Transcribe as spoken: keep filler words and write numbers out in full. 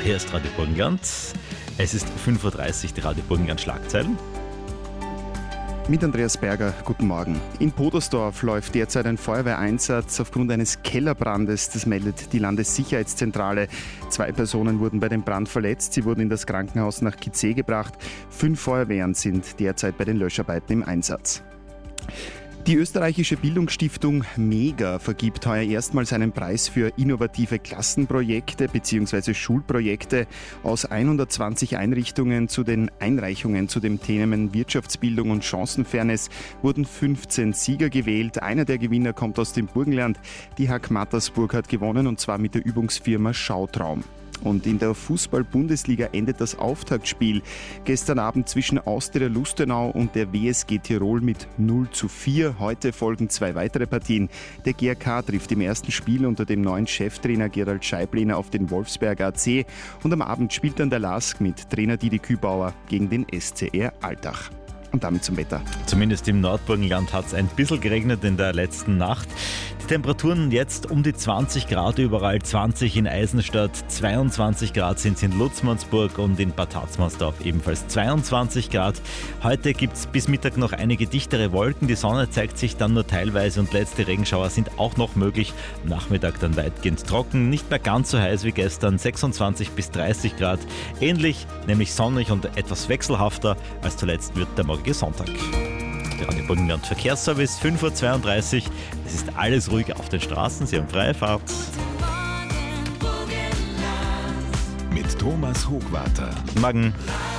Hier ist Radio Burgenland. Es ist fünf Uhr dreißig, die Radio Burgenland Schlagzeilen. Mit Andreas Berger, guten Morgen. In Podersdorf läuft derzeit ein Feuerwehreinsatz aufgrund eines Kellerbrandes. Das meldet die Landessicherheitszentrale. Zwei Personen wurden bei dem Brand verletzt. Sie wurden in das Krankenhaus nach Gizeh gebracht. Fünf Feuerwehren sind derzeit bei den Löscharbeiten im Einsatz. Die österreichische Bildungsstiftung MEGA vergibt heuer erstmals einen Preis für innovative Klassenprojekte bzw. Schulprojekte. Aus hundertzwanzig Einrichtungen zu den Einreichungen zu den Themen Wirtschaftsbildung und Chancenfairness wurden fünfzehn Sieger gewählt. Einer der Gewinner kommt aus dem Burgenland. Die H A G Mattersburg hat gewonnen, und zwar mit der Übungsfirma Schautraum. Und in der Fußball-Bundesliga endet das Auftaktspiel gestern Abend zwischen Austria Lustenau und der W S G Tirol mit null zu vier. Heute folgen zwei weitere Partien. Der G A K trifft im ersten Spiel unter dem neuen Cheftrainer Gerald Scheiblehner auf den Wolfsberger A C. Und am Abend spielt dann der LASK mit Trainer Didi Kübauer gegen den S C R Altach. Und damit zum Wetter. Zumindest im Nordburgenland hat es ein bisschen geregnet in der letzten Nacht. Die Temperaturen jetzt um die zwanzig Grad überall, zwanzig in Eisenstadt, zweiundzwanzig Grad sind es in Lutzmannsburg und in Bad Harzmannsdorf ebenfalls zweiundzwanzig Grad. Heute gibt es bis Mittag noch einige dichtere Wolken, die Sonne zeigt sich dann nur teilweise und letzte Regenschauer sind auch noch möglich. Am Nachmittag dann weitgehend trocken, nicht mehr ganz so heiß wie gestern, sechsundzwanzig bis dreißig Grad. Ähnlich, nämlich sonnig und etwas wechselhafter als zuletzt wird der morgige Sonntag. Der Radio Burgenland Verkehrsservice, fünf Uhr zweiunddreißig. Es ist alles ruhig auf den Straßen, Sie haben freie Fahrt. Mit Thomas Hochwarter. Morgen.